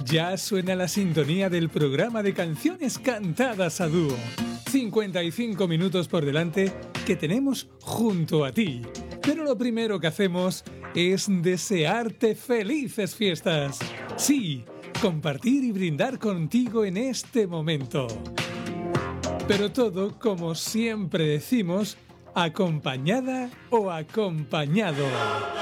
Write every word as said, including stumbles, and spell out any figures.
Ya suena la sintonía del programa de canciones cantadas a dúo. cincuenta y cinco minutos por delante que tenemos junto a ti. Pero lo primero que hacemos es desearte felices fiestas. Sí, compartir y brindar contigo en este momento. Pero todo, como siempre decimos, acompañada o acompañado.